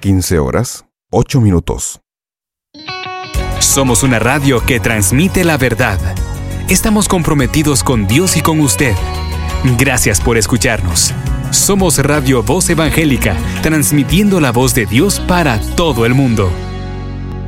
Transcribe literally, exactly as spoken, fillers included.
quince horas, ocho minutos. Somos una radio que transmite la verdad. Estamos comprometidos con Dios y con usted. Gracias por escucharnos. Somos Radio Voz Evangélica, transmitiendo la voz de Dios para todo el mundo.